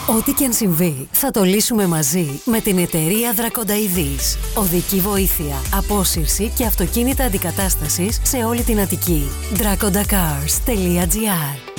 Ό,τι και αν συμβεί, θα το λύσουμε μαζί με την εταιρεία Δρακονταειδής. Οδική βοήθεια, απόσυρση και αυτοκίνητα αντικατάστασης σε όλη την Αττική. drakondacars.gr